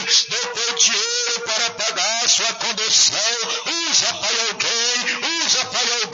deu teu dinheiro para pagar a sua condução. Usa, Pai, alguém